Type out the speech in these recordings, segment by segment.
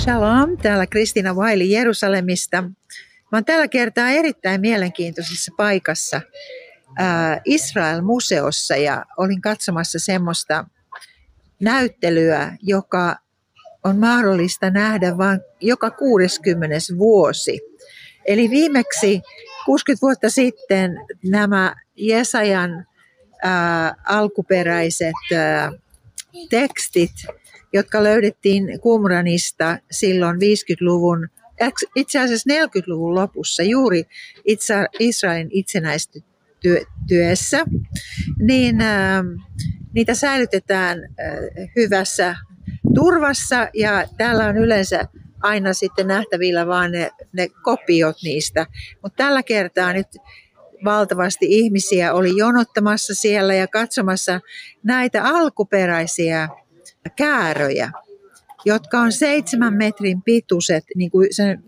Shalom, täällä Kristiina Vaili Jerusalemista. Mä oon tällä kertaa erittäin mielenkiintoisessa paikassa Israel-museossa ja olin katsomassa semmoista näyttelyä, joka on mahdollista nähdä vain joka 60. vuosi. Eli viimeksi 60 vuotta sitten nämä Jesajan alkuperäiset tekstit, jotka löydettiin Qumranista silloin 50-luvun, itse asiassa 40-luvun lopussa, juuri Israelin itsenäistyessä, niin niitä säilytetään hyvässä turvassa ja täällä on yleensä aina sitten nähtävillä vaan ne kopiot niistä. Mutta tällä kertaa nyt valtavasti ihmisiä oli jonottamassa siellä ja katsomassa näitä alkuperäisiä kääröjä, jotka on 7 metrin pituiset, niin kuin se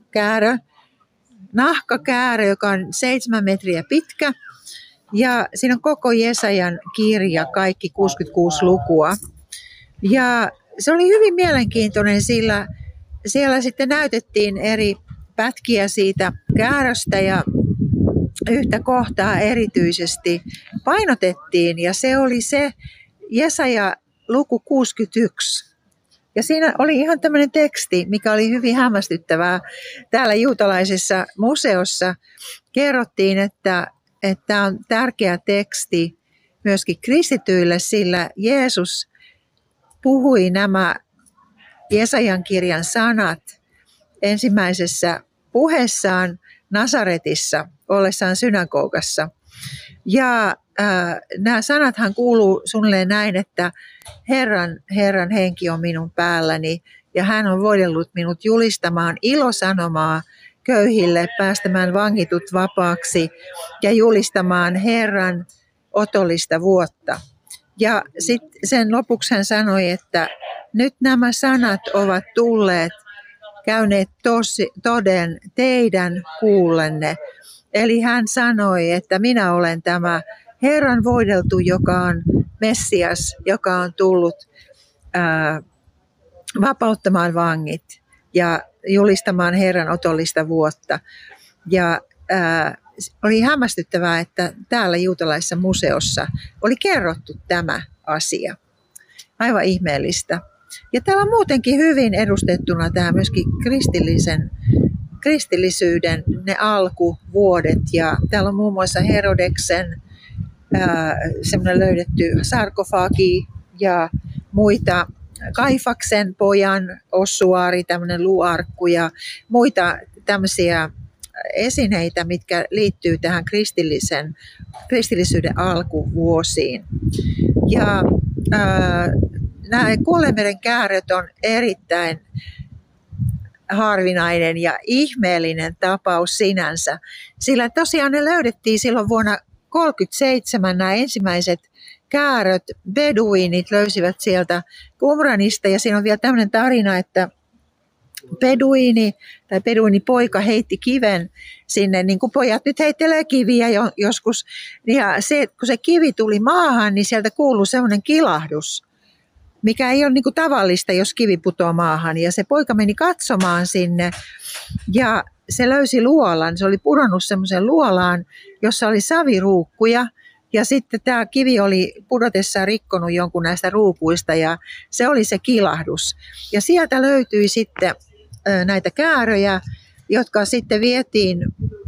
nahkakäärö, joka on 7 metriä pitkä. Ja siinä on koko Jesajan kirja, kaikki 66 lukua. Ja se oli hyvin mielenkiintoinen, sillä siellä sitten näytettiin eri pätkiä siitä kääröstä ja yhtä kohtaa erityisesti painotettiin. Ja se oli se Jesaja luku 61. Ja siinä oli ihan tämmöinen teksti, mikä oli hyvin hämmästyttävää. Täällä juutalaisessa museossa kerrottiin, että on tärkeä teksti myöskin kristityille, sillä Jeesus puhui nämä Jesajan kirjan sanat ensimmäisessä puheessaan Nasaretissa ollessaan synagogassa. Ja nämä sanathan kuuluu suunnilleen näin, että Herran henki on minun päälläni ja hän on voidellut minut julistamaan ilosanomaa köyhille, päästämään vangitut vapaaksi ja julistamaan Herran otollista vuotta. Ja sitten sen lopuksi hän sanoi, että nyt nämä sanat ovat käyneet toden teidän kuullenne. Eli hän sanoi, että minä olen tämä Herran voideltu, joka on Messias, joka on tullut vapauttamaan vangit ja julistamaan Herran otollista vuotta. Ja oli hämmästyttävää, että täällä juutalaisessa museossa oli kerrottu tämä asia. Aivan ihmeellistä. Ja täällä on muutenkin hyvin edustettuna tämä myöskin kristillisyyden ne alkuvuodet. Ja täällä on muun muassa Herodeksen semmoinen löydetty sarkofagi ja muita, Kaifaksen pojan ossuaari, tämmöinen luuarkku ja muita tämmöisiä esineitä, mitkä liittyy tähän kristillisyyden alkuvuosiin. Ja nämä Kuolleemeren kääröt on erittäin harvinainen ja ihmeellinen tapaus sinänsä, sillä tosiaan ne löydettiin silloin vuonna 1937 nämä ensimmäiset kääröt, beduinit löysivät sieltä Qumranista ja siinä on vielä tämmöinen tarina, että beduinipoika heitti kiven sinne, niin kuin pojat nyt heittelee kiviä joskus. Ja kun se kivi tuli maahan, niin sieltä kuului semmoinen kilahdus, mikä ei ole niin kuin tavallista, jos kivi putoaa maahan. Ja se poika meni katsomaan sinne ja se löysi luolan. Se oli pudonnut semmoisen luolaan, jossa oli saviruukkuja. Ja sitten tämä kivi oli pudotessaan rikkonut jonkun näistä ruukuista ja se oli se kilahdus. Ja sieltä löytyi sitten näitä kääröjä, jotka sitten vietiin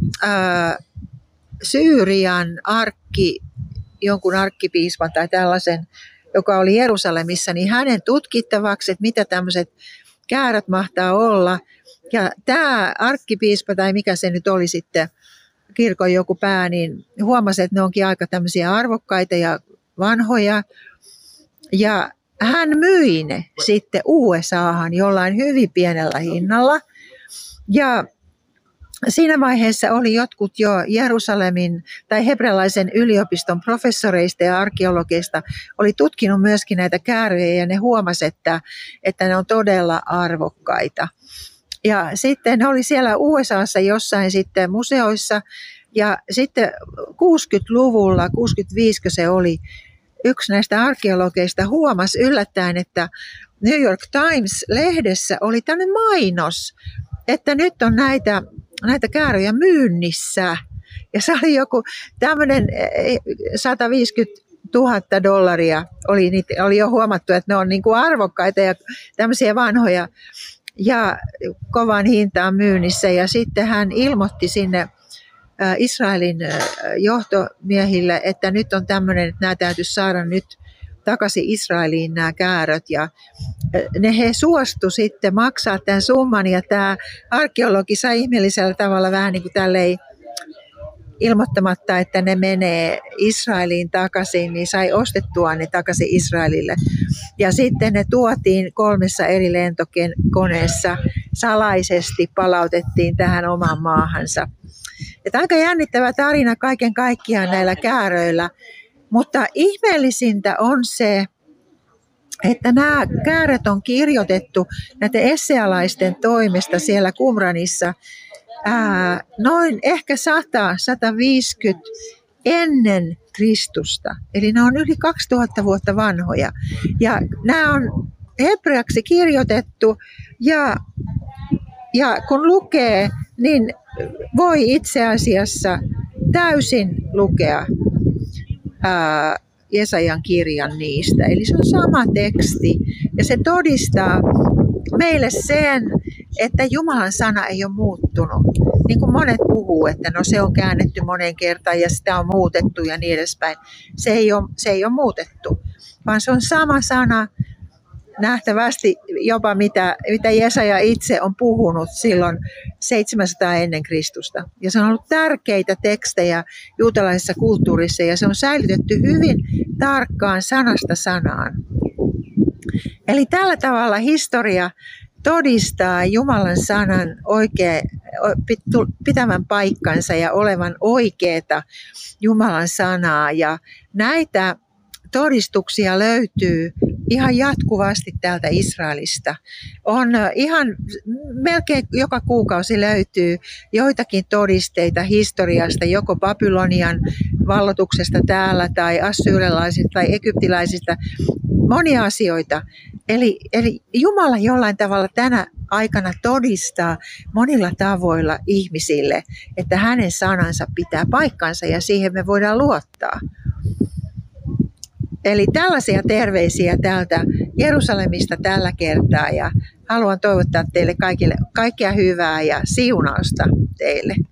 Syyrian jonkun arkkipiispan tai tällaisen, joka oli Jerusalemissa, niin hänen tutkittavaksi, että mitä tämmöiset kääröt mahtaa olla. Ja tämä arkkipiispa tai mikä se nyt oli sitten, kirkon joku pää, niin huomasi, että ne onkin aika tämmöisiä arvokkaita ja vanhoja. Ja hän myi ne sitten USAhan jollain hyvin pienellä hinnalla. Ja siinä vaiheessa oli jotkut jo Jerusalemin tai hebrealaisen yliopiston professoreista ja arkeologeista oli tutkinut myöskin näitä kääröjä ja ne huomasi, että ne on todella arvokkaita. Ja sitten ne oli siellä USAssa jossain sitten museoissa ja sitten 60-luvulla, 65 se oli, yksi näistä arkeologeista huomasi yllättäen, että New York Times-lehdessä oli tämmöinen mainos, että nyt on näitä kääröjä myynnissä. Ja se oli joku tämmöinen $150,000 oli jo huomattu, että ne on niin kuin arvokkaita ja tämmöisiä vanhoja ja kovan hintaan myynnissä. Ja sitten hän ilmoitti sinne Israelin johtomiehille, että nyt on tämmöinen, että nämä täytyisi saada nyt takaisin Israeliin nämä kääröt. Ja he suostu sitten maksaa tämän summan ja tämä arkeologi sai ihmeellisellä tavalla vähän niin kuin tälleen ilmoittamatta, että ne menee Israeliin takaisin, niin sai ostettua ne takaisin Israelille. Ja sitten ne tuotiin 3 eri lentokoneessa salaisesti, palautettiin tähän omaan maahansa. Että aika jännittävä tarina kaiken kaikkiaan näillä kääröillä, mutta ihmeellisintä on se, että nämä kääröt on kirjoitettu näiden essealaisten toimesta siellä Qumranissa noin ehkä 100-150 ennen Kristusta. Eli ne on yli 2000 vuotta vanhoja. Ja nämä on hebreaksi kirjoitettu ja kun lukee, niin voi itse asiassa täysin lukea Jesajan kirjan niistä. Eli se on sama teksti ja se todistaa meille sen, että Jumalan sana ei ole muuttunut. Niin kuin monet puhuu, että no se on käännetty moneen kertaan ja sitä on muutettu ja niin edespäin. Se ei ole muutettu, vaan se on sama sana nähtävästi jopa mitä Jesaja itse on puhunut silloin 700 ennen Kristusta. Ja se on ollut tärkeitä tekstejä juutalaisessa kulttuurissa ja se on säilytetty hyvin tarkkaan sanasta sanaan. Eli tällä tavalla historia todistaa Jumalan sanan pitävän paikkansa ja olevan oikeaa Jumalan sanaa. Ja näitä todistuksia löytyy ihan jatkuvasti täältä Israelista. On ihan melkein joka kuukausi löytyy joitakin todisteita historiasta, joko Babylonian vallotuksesta täällä tai assyrialaisista tai egyptiläisistä, monia asioita. Eli Jumala jollain tavalla tänä aikana todistaa monilla tavoilla ihmisille, että hänen sanansa pitää paikkansa ja siihen me voidaan luottaa. Eli tällaisia terveisiä täältä Jerusalemista tällä kertaa ja haluan toivottaa teille kaikille kaikkea hyvää ja siunausta teille.